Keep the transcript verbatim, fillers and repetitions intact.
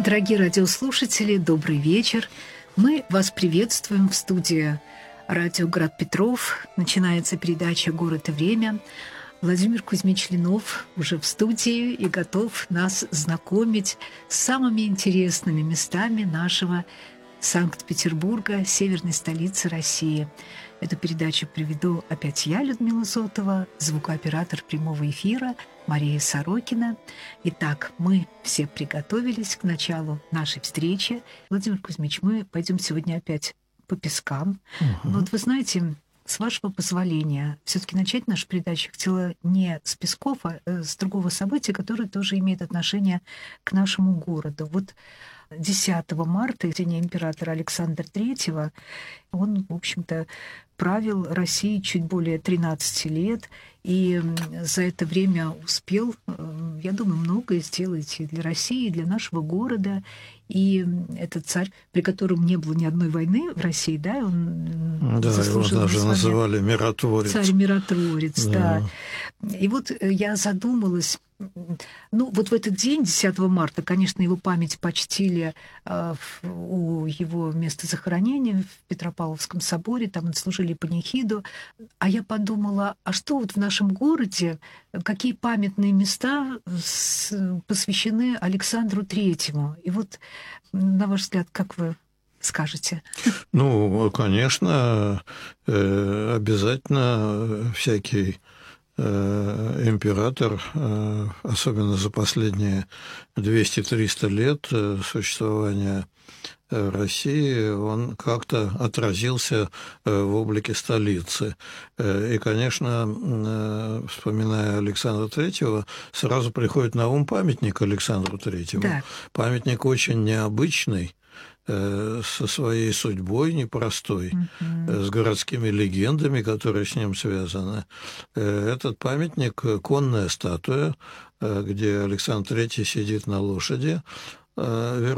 Дорогие радиослушатели, добрый вечер. Мы вас приветствуем в студии радио «Град Петров». Начинается передача «Город и время». Владимир Кузьмич Ленов уже в студии и готов нас знакомить с самыми интересными местами нашего Санкт-Петербурга, северной столицы России. Эту передачу приведу опять я, Людмила Зотова, звукооператор прямого эфира Мария Сорокина. Итак, мы все приготовились к началу нашей встречи. Владимир Кузьмич, мы пойдем сегодня опять по пескам. Угу. Вот вы знаете, с вашего позволения, все-таки начать нашу передачу хотела не с песков, а с другого события, которое тоже имеет отношение к нашему городу. Вот десятого марта, день императора Александра Третьего, он, в общем-то, правил Россией чуть более тринадцати лет, и за это время успел, я думаю, многое сделать и для России, и для нашего города. И этот царь, при котором не было ни одной войны в России, да, он да, заслужил его даже название называли миротворец. Царь-миротворец, да. да. И вот я задумалась, ну, вот в этот день, десятого марта, конечно, его память почтили э, у его места захоронения в Петропавловском соборе, там отслужили панихиду. А я подумала, а что вот в нашем городе, какие памятные места с, посвящены Александру Третьему? И вот, на ваш взгляд, как вы скажете? Ну, конечно, обязательно всякий император, особенно за последние двести-триста лет существования России, он как-то отразился в облике столицы. И, конечно, вспоминая Александра Третьего, сразу приходит на ум памятник Александру Третьему. Да. Памятник очень необычный, со своей судьбой непростой, Mm-hmm. с городскими легендами, которые с ним связаны. Этот памятник – конная статуя, где Александр Третий сидит на лошади,